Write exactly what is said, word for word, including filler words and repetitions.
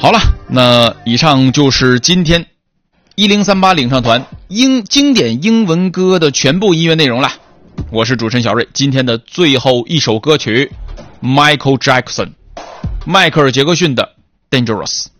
好了，那以上就是今天一零三八领唱团英经典英文歌的全部音乐内容了。我是主持人小瑞，今天的最后一首歌曲 Michael Jackson 迈克尔·杰克逊的 Dangerous。